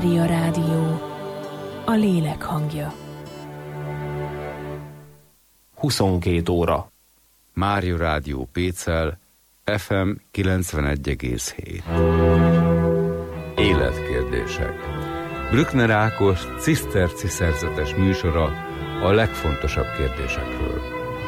Mária Rádió, a lélek hangja. 22 óra. Mária Rádió Pécel, FM 91,7. Életkérdések. Brückner Ákos ciszterci szerzetes műsora a legfontosabb kérdésekről.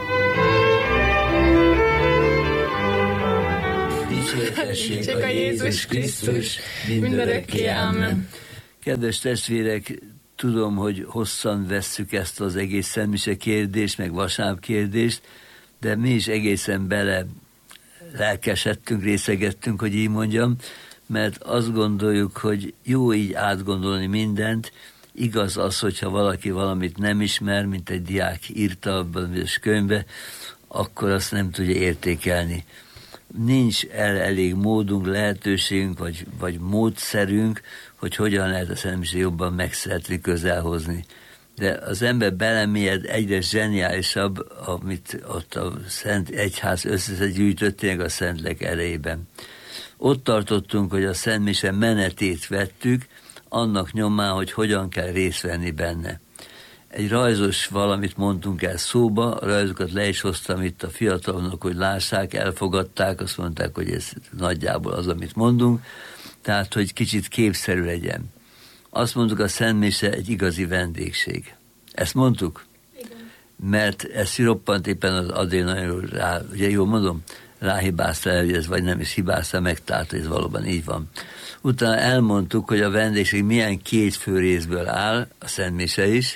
Dicsértessék a Jézus Krisztus, mindörökké, amen. Kedves testvérek, tudom, hogy hosszan vesszük ezt az egész szentmise kérdést, meg vasárnap kérdést, de mi is egészen bele lelkesedtünk, részegettünk, hogy így mondjam, mert azt gondoljuk, hogy jó így átgondolni mindent. Igaz az, hogyha valaki valamit nem ismer, mint egy diák írta abban a könyvbe, akkor azt nem tudja értékelni. Nincs elég módunk, lehetőségünk, vagy módszerünk, hogy hogyan lehet a szentmisét jobban megszeretni, közelhozni. De az ember belemélyed, egyre zseniálisabb, amit ott a Szent Egyház összegyűjtötték a Szentlélek erejében. Ott tartottunk, hogy a szentmise menetét vettük, annak nyomán, hogy hogyan kell részt venni benne. Egy rajzos valamit mondtunk el szóba, a rajzokat le is hoztam itt a fiataloknak, hogy lássák, elfogadták, azt mondták, hogy ez nagyjából az, amit mondunk, tehát, hogy kicsit képszerű legyen. Azt mondtuk, a szentmise egy igazi vendégség. Ezt mondtuk? Igen. Mert ezt roppant éppen az Adél nagyon rá, ugye jól mondom, ráhibázta, hogy ez vagy nem is hibázta meg, tehát ez valóban így van. Utána elmondtuk, hogy a vendégség milyen két fő részből áll, a szentmise is.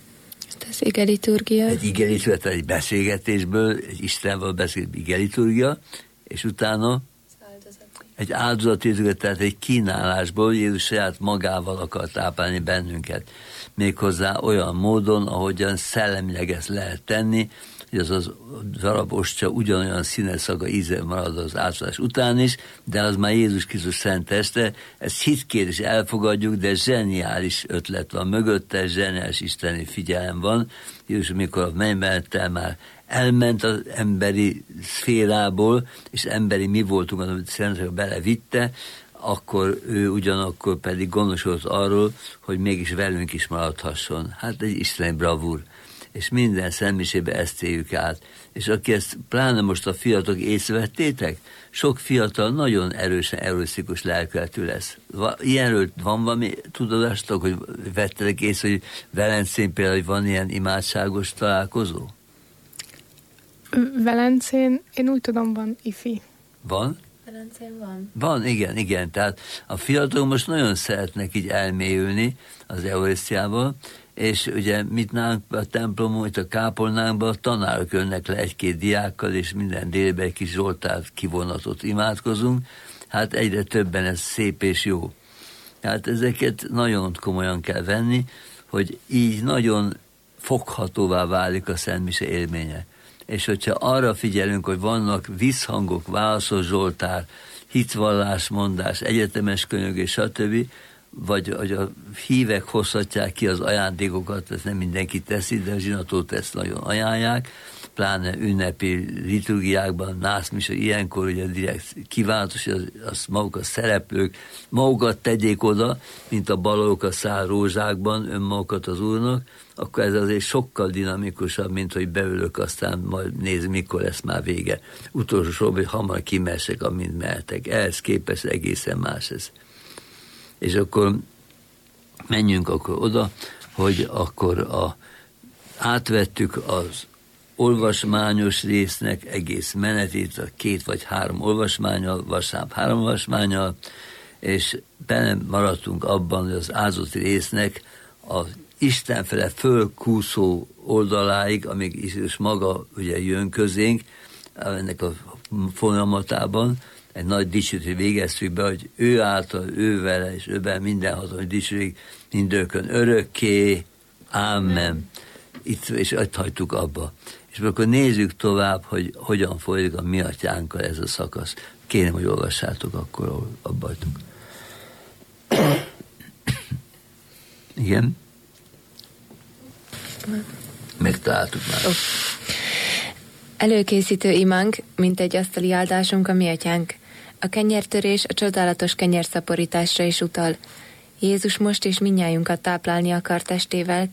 Az igeliturgia. Egy igeliturgia, egy beszélgetésből, egy Istenvel beszélt igeliturgia, és utána egy áldozati, tehát egy kínálásból Jézus saját magával akar táplálni bennünket. Méghozzá olyan módon, ahogyan szellemileg ezt lehet tenni, hogy az darab ostya ugyanolyan színe, szaga, íze marad az áldozás után is, de az már Jézus Krisztus szent teste, ezt hitként is elfogadjuk, de zseniális ötlet van mögötte, zseniális isteni figyelem van. Jézus, mikor a mennyben már elment az emberi szférából, és emberi mi voltunk, amit Szentlélek belevitte, akkor ő ugyanakkor pedig gondoskodott arról, hogy mégis velünk is maradhasson. Hát egy isteni bravúr. És minden szentmisében ezt éljük át. És aki ezt pláne most a fiatalok észrevettétek, sok fiatal nagyon erősen erotikus lelkületű lesz. Ilyenről van valami tudatátok, hogy vettetek észre, hogy Velencén például van ilyen imádságos találkozó? Velencén, én úgy tudom, van ifi. Van? Velencén van. Van, igen. Tehát a fiatalok most nagyon szeretnek így elmélyülni az eucharisztiával, és ugye mit nálunk a templomon, itt a kápolnánkban a tanárok jönnek le egy-két diákkal, és minden délben egy kis Zsoltár kivonatot imádkozunk. Hát egyre többen ez szép és jó. Hát ezeket nagyon komolyan kell venni, hogy így nagyon foghatóvá válik a szentmise élménye. És hogyha arra figyelünk, hogy vannak visszhangok, válaszos Zsoltár, hitvallásmondás, egyetemes könyögés, stb., vagy hogy a hívek hozhatják ki az ajándékokat, ezt nem mindenki teszi, de a zsinatót ezt nagyon ajánlják, pláne ünnepi liturgiákban, nászmise, ilyenkor ugye direkt kívánatos, hogy azt maguk a szereplők magukat tegyék oda, mint a balók a szál rózsákban önmagukat az Úrnak, akkor ez azért sokkal dinamikusabb, mint hogy beülök, aztán majd nézd, mikor lesz már vége. Utolsó sorban, hogy hamar kimesek, amint mehetek. Ehhez képest egészen más ez. És akkor menjünk akkor oda, hogy akkor átvettük az olvasmányos résznek egész menetét, a 2 vagy 3 olvasmánnyal, vasárnap 3 olvasmánnyal, és benne maradtunk abban, hogy az áldozati résznek az Isten fele fölkúszó oldaláig, amíg Jézus maga ugye jön közénk, ennek a folyamatában, egy nagy dicsőt végeztük be, hogy ő által, ő vele, és őben mindenhatalmas dicsőség mindörökkön örökké, ámen. Itt, és ott hagytuk abba. És akkor nézzük tovább, hogy hogyan folyik a mi atyánkkal ez a szakasz. Kérem, hogy olvassátok akkor, ahol abba hagytuk. Igen? Megtaláltuk már. Előkészítő imánk, mint egy asztali áldásunk a mi atyánk. A kenyértörés a csodálatos kenyérszaporításra is utal. Jézus most is mindnyájunkat táplálni akar testének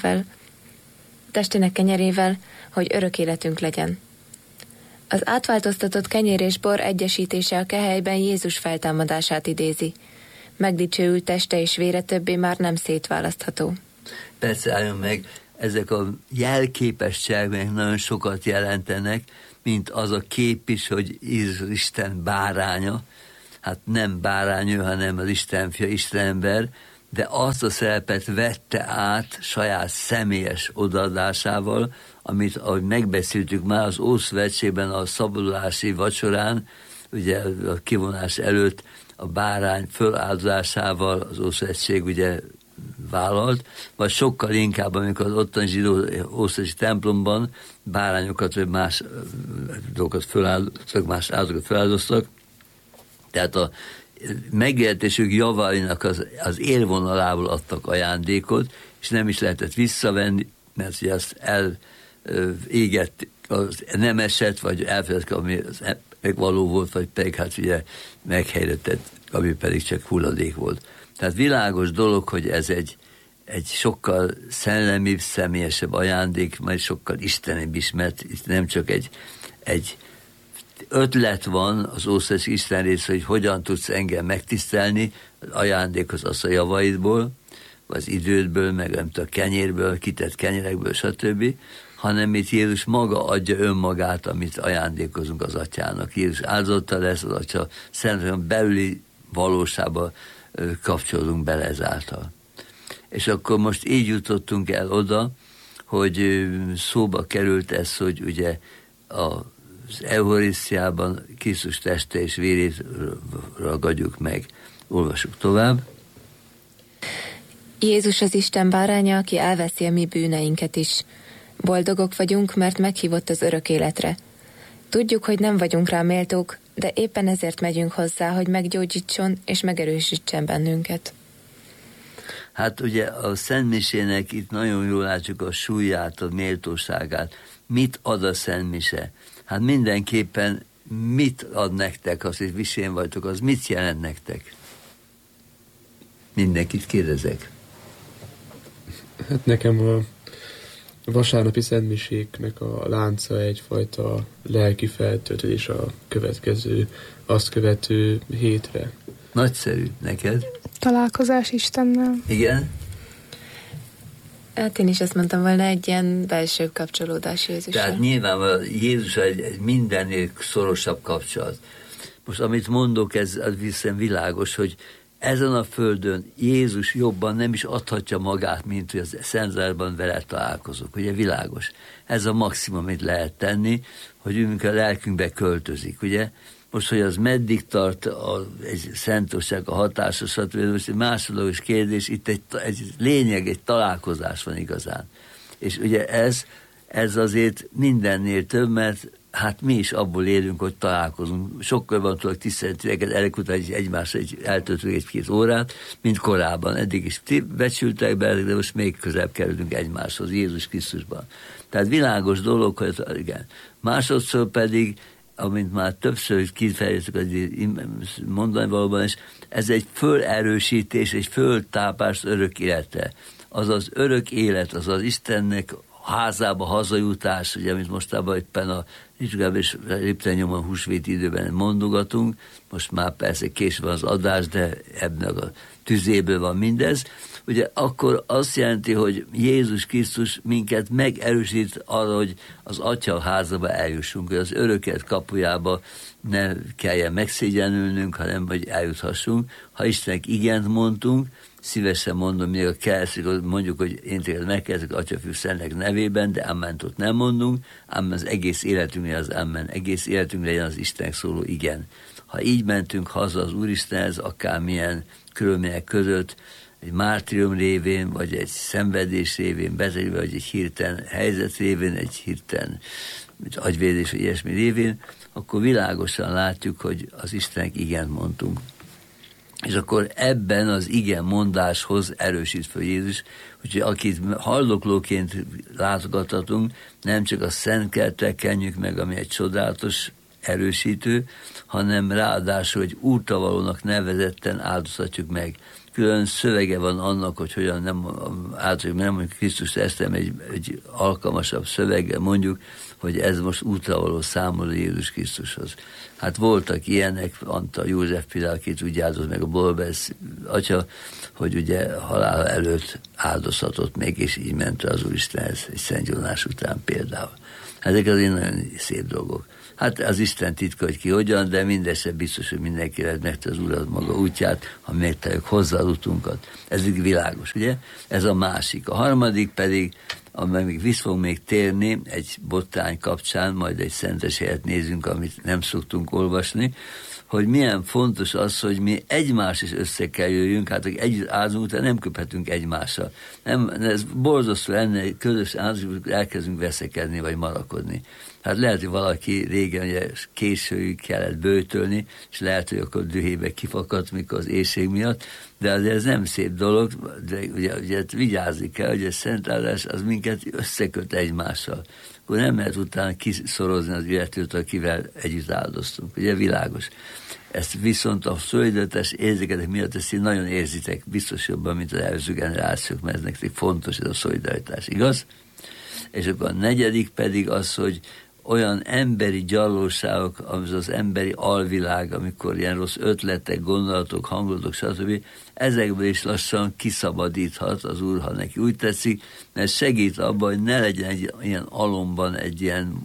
kenyerével, hogy örök életünk legyen. Az átváltoztatott kenyér és bor egyesítése a kehelyben Jézus feltámadását idézi. Megdicsőült teste és vére többé már nem szétválasztható. Persze álljon meg, ezek a jelképes cselekmények nagyon sokat jelentenek, mint az a kép is, hogy Isten báránya, hát nem bárány ő, hanem az Isten fia, Isten ember, de azt a szerepet vette át saját személyes odaadásával, amit, ahogy megbeszéltük már az Ószövetségben a szabadulási vacsorán, ugye a kivonás előtt a bárány föláldozásával az Ószövetség ugye vállalt, vagy sokkal inkább, amikor az ottani zsidó ószövetségi templomban bárányokat vagy más dolgokat föláldoztak, más áldozatokat feláldoztak. Tehát a megélhetésük javainak az élvonalából adtak ajándékot, és nem is lehetett visszavenni, mert ugye azt elégett, az nem esett, vagy elfeledkezett, ami az megvaló volt, vagy pedig hát ugye meghelyrettett, ami pedig csak hulladék volt. Tehát világos dolog, hogy ez egy sokkal szellemibb, személyesebb ajándék, majd sokkal istenibb is, mert itt nem csak egy ötlet van az Ószövetség Isten része, hogy hogyan tudsz engem megtisztelni, az ajándékhoz az a javaidból, vagy az idődből, meg nem tudom, a kenyérből, kitett kenyerekből, stb., hanem itt Jézus maga adja önmagát, amit ajándékozunk az Atyának. Jézus áldozata lesz, az Atya szerintem belüli valóságba kapcsolódunk bele ezáltal. És akkor most így jutottunk el oda, hogy szóba került ez, hogy ugye az Eucharisztiában Krisztus teste és vérét ragadjuk meg. Olvassuk tovább. Jézus az Isten báránya, aki elveszi a mi bűneinket is. Boldogok vagyunk, mert meghívott az örök életre. Tudjuk, hogy nem vagyunk rá méltók, de éppen ezért megyünk hozzá, hogy meggyógyítson és megerősítsen bennünket. Hát ugye a Szentmisének itt nagyon jól látjuk a súlyát, a méltóságát. Mit ad a Szentmise? Hát mindenképpen mit ad nektek, az, hogy visén vagytok, az mit jelent nektek? Mindenkit kérdezek. Hát nekem a vasárnapi szentmiséknek a lánca egyfajta lelki feltöltés a azt követő hétre. Nagyszerű. Neked? Találkozás Istennel. Igen? Hát én is azt mondtam volna, egy ilyen belső kapcsolódás Jézussal. Tehát nyilván Jézus egy mindennél szorosabb kapcsolat. Most amit mondok, ez viszont világos, hogy ezen a földön Jézus jobban nem is adhatja magát, mint hogy a Szentzárban vele találkozok. Ugye világos. Ez a maximum, amit lehet tenni, hogyünk a lelkünkbe költözik, ugye? Most, hogy az meddig tart egy szentosság, a hatása, stb. Most egy másodlagos kérdés, itt egy lényeg, egy találkozás van igazán. És ugye ez azért mindennél több, mert hát mi is abból élünk, hogy találkozunk. Sokkal van tudok tiszteleteket, elég után egymásra eltöltünk egy-két órát, mint korábban. Eddig is becsültek be, de most még közelebb kerülünk egymáshoz, Jézus Krisztusban. Tehát világos dolog, hogy igen. Másodszor pedig, amint már többször kifejeztük mondani valóban, és ez egy fölerősítés, egy föltápás örök életre. Az az örök élet, az az Istennek házába hazajutás, ugye, amit mostában éppen a Rizsgáb és Lipten-nyomon húsvéti időben mondogatunk, most már persze később van az adás, de ebben a tüzéből van mindez, ugye akkor azt jelenti, hogy Jézus Krisztus minket megerősít arra, hogy az Atya házába eljussunk, hogy az öröket kapujába ne kelljen megszégyenülnünk, hanem hogy eljuthassunk. Ha Istennek igent mondtunk, szívesen mondom, még a kereszik, mondjuk, hogy én téged megkezdek Atya, Fiú, Szentlélek nevében, de ammentot nem mondunk, ám az egész életünkre az amen, egész életünkre legyen az Istennek szóló igen. Ha így mentünk haza az Úristenhez, akármilyen körülmények között, egy mártírium révén, vagy egy szenvedés révén, vagy egy hirtelen helyzet révén, egy hirtelen agyvédés, vagy ilyesmi révén, akkor világosan látjuk, hogy az Istennek igent mondtunk. És akkor ebben az igen mondáshoz erősít fel Jézus, úgyhogy akit haldoklóként látogathatunk, nem csak a szent kertet kenjük meg, ami egy csodálatos erősítő, hanem ráadásul, hogy úrtavalónak nevezetten áldozhatjuk meg. külön szövege van annak, hogy hogyan nem mondjuk Krisztus esztem egy alkalmasabb szöveggel mondjuk, hogy ez most útra való számol Jézus Krisztushoz. Hát voltak ilyenek, Antal József például, akit úgy áldott meg a Bolbesz atya, hogy ugye halála előtt áldozhatott még, és így ment az Úristenhez egy szentgyónás után például. Ezek azért nagyon szép dolgok. Hát az Isten titka, hogy ki hogyan, de mindesre biztos, hogy mindenki lehet megte az Urat maga útját, ha megtaláljuk hozzá az utunkat. Ez így világos, ugye? Ez a másik. A harmadik pedig, amelyik vissza fog még térni egy botrány kapcsán, majd egy szentes helyet nézünk, amit nem szoktunk olvasni, hogy milyen fontos az, hogy mi egymás is össze kell jöjjünk, hát együtt áldozunk, után nem köphetünk egymással. Ez borzasztó lenne, közös áldozunk, elkezdünk veszekedni, vagy marakodni. Hát lehet, hogy valaki régen ugye későig kellett böjtölni, és lehet, hogy akkor dühébe kifakadt, mikor az éjség miatt, de azért ez nem szép dolog, de ugye vigyázni kell, hogy a szentáldás az minket összeköt egymással. Akkor nem lehet utána kiszorozni az illetőt, akivel együtt áldoztunk. Ugye világos. Ezt viszont a szolidaritás érzéketek miatt ezt így nagyon érzitek, biztos jobban, mint az előző generációk, mert ez nektek fontos ez a szolidaritás, igaz? És akkor a negyedik pedig az, hogy olyan emberi gyarlóságok, az emberi alvilág, amikor ilyen rossz ötletek, gondolatok, hangulatok, stb. Ezekből is lassan kiszabadíthat az Úr, ha neki úgy tetszik, mert segít abban, hogy ne legyen egy ilyen alomban egy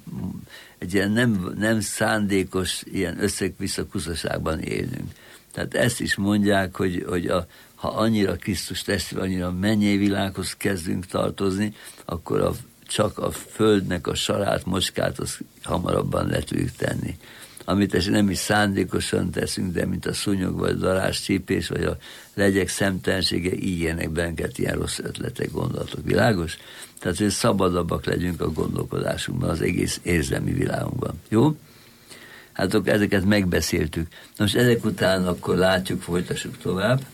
ilyen nem szándékos, ilyen össze-vissza kuszaságban élünk. Tehát ezt is mondják, hogy ha annyira Krisztus testvér, annyira mennyei világhoz kezdünk tartozni, akkor csak a földnek a sarát, mocskát azt hamarabban le tudjuk tenni. Amit ezt nem is szándékosan teszünk, de mint a szúnyog, vagy a darás, csípés, vagy a legyek szemtelensége, így élnek bennünket ilyen rossz ötletek, gondolatok. Világos? Tehát, hogy szabadabbak legyünk a gondolkodásunkban, az egész érzelmi világunkban. Jó? Hát akkor ezeket megbeszéltük. Most ezek után akkor látjuk, folytassuk tovább.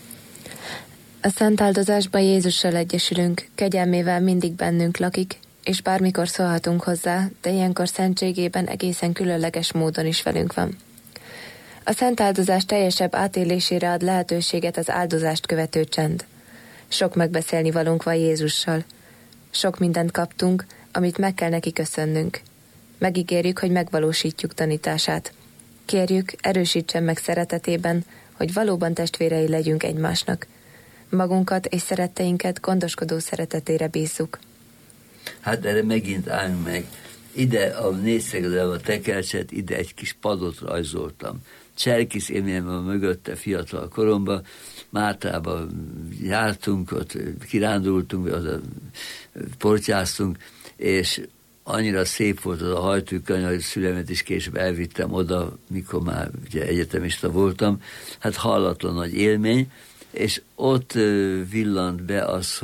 A szent áldozásban Jézussal egyesülünk, kegyelmével mindig bennünk lakik, és bármikor szólhatunk hozzá, de ilyenkor szentségében egészen különleges módon is velünk van. A szent áldozás teljesebb átélésére ad lehetőséget az áldozást követő csend. Sok megbeszélni valónk van Jézussal. Sok mindent kaptunk, amit meg kell neki köszönnünk. Megígérjük, hogy megvalósítjuk tanítását. Kérjük, erősítsen meg szeretetében, hogy valóban testvérei legyünk egymásnak. Magunkat és szeretteinket gondoskodó szeretetére bízzuk. Hát erre megint álljunk meg. Ide a négyszögre a tekercset, ide egy kis padot rajzoltam. Cserkész élményem van mögötte fiatal koromban, Mártába jártunk, ott kirándultunk, oda portyáztunk, és annyira szép volt az a hajtőkönyv, hogy szülemet is később elvittem oda, mikor már ugye egyetemista voltam. Hát hallatlan nagy élmény, és ott villant be az,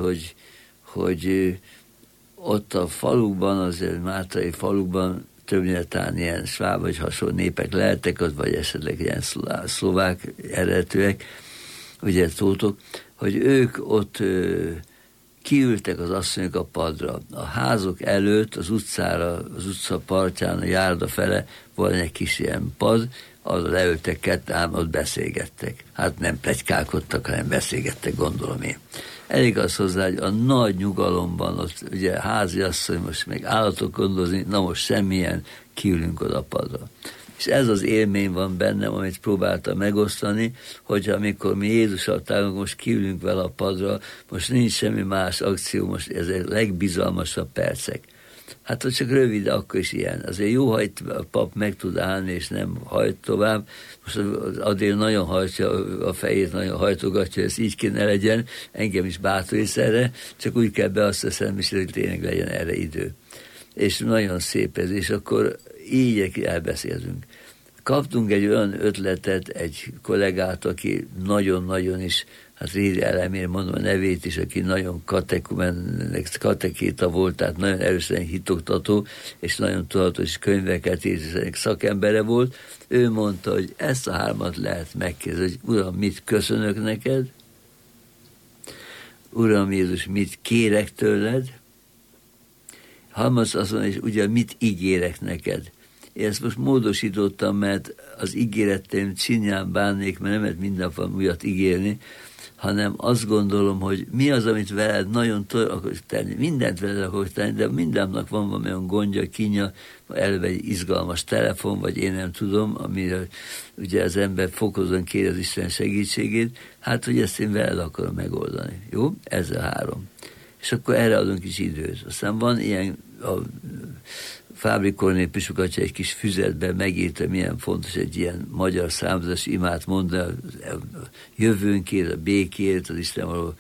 hogy ott a falukban, azért mártai falukban többnyire talán ilyen sváb vagy hasonló népek lehettek, ott vagy esetleg ilyen szlovák eredetűek, ugye tótok, hogy ők ott kiültek az asszonyok a padra. A házok előtt, az utcára, az utca partján, a járda fele volt egy kis ilyen pad, arra leültek ketten, ott beszélgettek. Hát nem pletykálkodtak, hanem beszélgettek, gondolom én. Elég az hozzá, hogy a nagy nyugalomban, ott ugye háziasszony, most még állatok gondozni, na most semmilyen, kiülünk oda a padra. És ez az élmény van bennem, amit próbáltam megosztani, hogy amikor mi Jézussal tárgyalunk, most kiülünk vele a padra, most nincs semmi más akció, most ez a legbizalmasabb percek. Hát hogy csak rövid, akkor is ilyen. Azért jó, ha itt a pap meg tud állni, és nem hajt tovább. Most azért nagyon hajtja a fejét, nagyon hajtogatja, ez így kéne legyen. Engem is bátorít erre, csak úgy kell beasszasztani, hogy tényleg legyen erre idő. És nagyon szép ez, és akkor így elbeszélünk. Kaptunk egy olyan ötletet egy kollégát, aki nagyon-nagyon is, hát Rédi Elemér, mondom a nevét is, aki nagyon katekéta volt, tehát nagyon erősen hitoktató, és nagyon tudatos könyveket írt, szakembere volt. Ő mondta, hogy ezt a hármat lehet megkérdezni, hogy Uram, mit köszönök neked? Uram Jézus, mit kérek tőled? Harmadszor azt mondja, és ugye mit ígérek neked? Én ezt most módosítottam, mert az ígéreteim csinyán bánnék, mert nem lehet minden van újat ígérni, hanem azt gondolom, hogy mi az, amit veled nagyon akarok tenni. Mindent veled akarok tenni, de mindennek van valamilyen gondja, kínja, eleve egy izgalmas telefon, vagy én nem tudom, amire ugye az ember fokozóan kéri az Isten segítségét, hát, hogy ezt én veled akarom megoldani. Jó? Ez a 3. És akkor erre adunk is időt. Aztán van ilyen, a Fábri Kornél Pisukatya egy kis füzetben megírta, milyen fontos egy ilyen magyar számozás imát mondani, a jövőnkért, a békért, az Isten való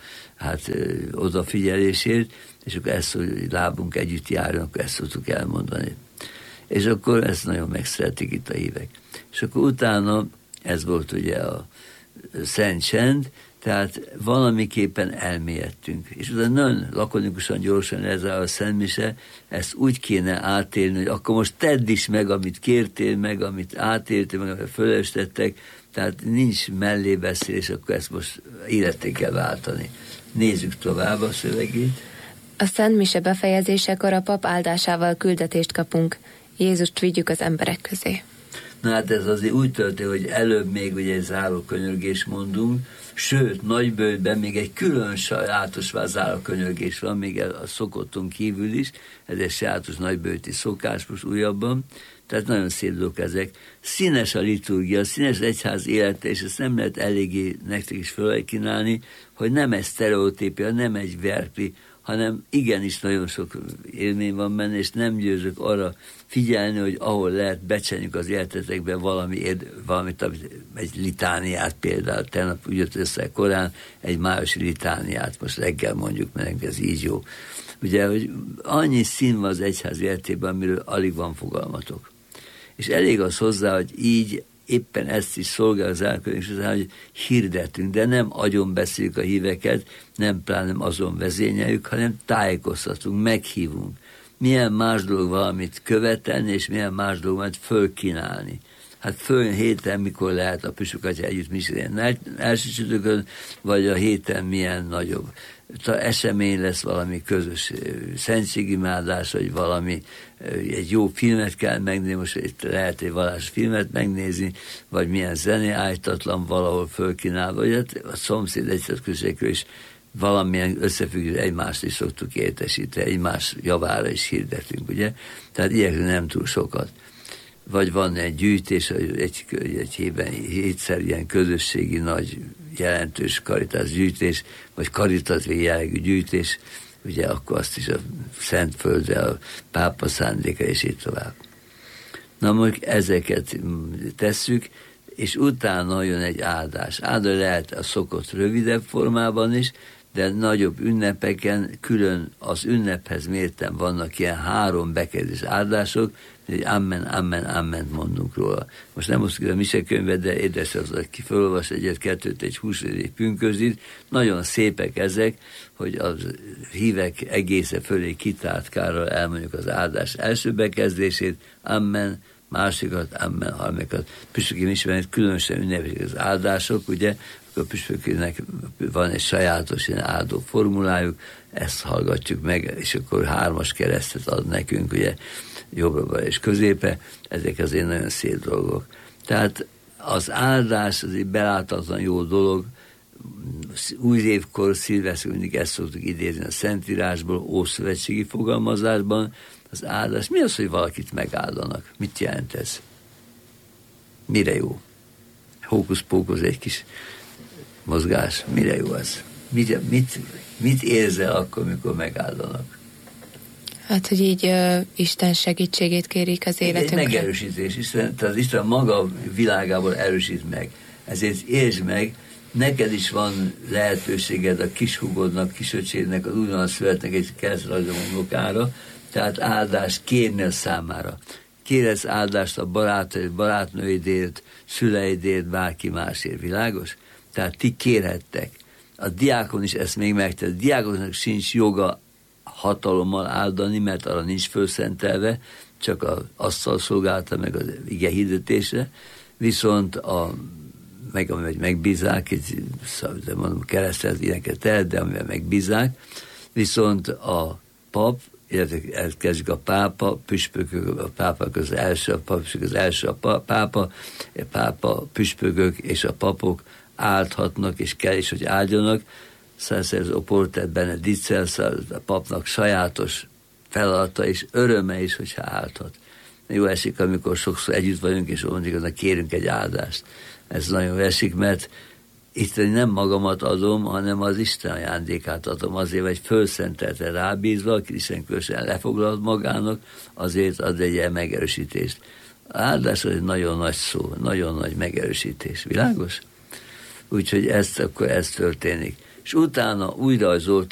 odafigyelésért, és akkor ezt, hogy lábunk együtt járjon, akkor ezt szoktuk elmondani. És akkor ezt nagyon megszeretik itt a hívek. És akkor utána, ez volt ugye a Szent Csend, tehát valamiképpen elmélyedtünk. És utána nagyon lakonikusan, gyorsan lezár a Szent Mise, ezt úgy kéne átélni, hogy akkor most tedd is meg, amit kértél meg, amit átéltél meg, amit fölöstettek, tehát nincs mellébeszélés, akkor ezt most életté kell váltani. Nézzük tovább a szövegét. A Szent Mise befejezésekor a pap áldásával küldetést kapunk. Jézust vigyük az emberek közé. Na hát ez azért úgy történt, hogy előbb még ugye egy zárókönyörgés mondunk, sőt, Nagyböjtben még egy külön sajátos zárókönyörgés van, még a szokotton kívül is, ez egy sajátos nagyböjti szokás most újabban, tehát nagyon szép dolgok ezek. Színes a liturgia, színes egyház élete, és ezt nem lehet eléggé nektek is fölkínálni, hogy nem egy sztereotípia, nem egy verkli, hanem igenis nagyon sok élmény van benne, és nem győzök arra figyelni, hogy ahol lehet becsenjük az életetekbe valamit, egy litániát például, tegnap úgy jött össze korán, egy májusi litániát, most reggel mondjuk, mert ez így jó. Ugye, hogy annyi szín van az egyház életében, amiről alig van fogalmatok. És elég az hozzá, hogy így éppen ezt is szolgál az elkönyvés, hogy hirdetünk, de nem agyon beszéljük a híveket, nem pláne azon vezényeljük, hanem tájékoztatunk, meghívunk. Milyen más dolog valamit követelni, és milyen más dolog valamit fölkínálni. Hát föl héten, mikor lehet a Pisukatya együtt misélni, első csütörtökön, vagy a héten milyen nagyobb esemény lesz, valami közös szentségimádás, vagy valami, egy jó filmet kell megnézni, most itt lehet egy vallásos filmet megnézni, vagy milyen zené állítatlan valahol fölkínál, vagy a szomszéd egyszerűségről is valamilyen összefüggő, egymást is szoktuk értesíteni, egymás javára is hirdetünk, ugye? Tehát ilyenkor nem túl sokat. Vagy van egy gyűjtés, egy hétben hétszer ilyen közösségi nagy jelentős karitás gyűjtés, vagy karitatív jellegű gyűjtés, ugye akkor azt is a Szentföldre, a pápa szándéka, és így tovább. Na most ezeket tesszük, és utána jön egy áldás. Áldás lehet a szokott rövidebb formában is, de nagyobb ünnepeken külön az ünnephez mérten vannak ilyen 3 bekezdés áldások, hogy amen, amen, amen mondunk róla. Most nem hoztuk a misekönyvet, de édes az, aki felolvas egyet-kettőt, egy 20 pünkösdit, nagyon szépek ezek, hogy a hívek egészen fölé kitárt kárral elmondjuk az áldás első bekezdését, amen, másikat, amen, harmadikat. Püspöki misben különösen ünneplik az áldások, ugye, a püspöknek van egy sajátos ilyen áldó formulájuk, ezt hallgatjuk meg, és akkor 3 keresztet ad nekünk, ugye, jobbra és középe, ezek azért nagyon szép dolgok. Tehát az áldás az egy beláthatatlan jó dolog, új évkor, szilveszter, mindig ezt szoktuk idézni a Szentírásból, ószövetségi fogalmazásban, az áldás. Mi az, hogy valakit megáldanak? Mit jelent ez? Mire jó? Hókusz-pókusz egy kis mozgás. Mire jó ez? Mit érzel akkor, mikor megáldanak? Hát, hogy így Isten segítségét kérik az életünkre. Egy megerősítés. Tehát Isten maga világából erősít meg. Ezért értsd meg, neked is van lehetőséged a kishúgodnak, kisöcsédnek, az újonnan születnek egy keresztrajzom unokára, tehát áldást kérni a számára. Kérhetsz áldást a barátnőidért, szüleidért, bárki másért, világos? Tehát ti kérhettek. A diákon is ezt még megtett. A diákonnak sincs joga hatalommal áldani, mert arra nincs fölszentelve, csak az asztal szolgálta meg az ige hirdetésre, viszont megbízák, de mondom, keresztelt ilyeneket tehet, de amivel megbízák, viszont a pap, illetve kezdjük a pápa, püspökök, a pápa az első, a pápa, püspökök és a papok áldhatnak, és kell is, hogy áldjanak. Ez a Porter Benedictus, a papnak sajátos feladata és öröme is, hogyha áldhat. Jó esik, amikor sokszor együtt vagyunk, és mondjuk, kérünk egy áldást. Ez nagyon esik, mert itt nem magamat adom, hanem az Isten ajándékát adom, azért vagy fölszentelte rábízva, Isten különösen lefoglalt magának, azért ad egy ilyen megerősítést. A áldás az egy nagyon nagy szó, nagyon nagy megerősítés. Világos? Úgyhogy akkor ez történik. És utána újra az